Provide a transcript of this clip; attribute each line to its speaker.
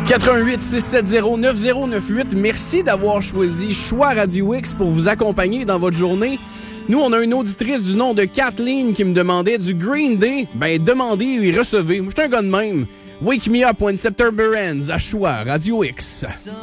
Speaker 1: 88 670 9098. Merci d'avoir choisi Choix Radio X pour vous accompagner dans votre journée. Nous, on a une auditrice du nom de Kathleen qui me demandait du Green Day. Ben, demandez et recevez. Moi, je suis un gars de même. Wake Me Up, When September Ends, à Choix Radio X.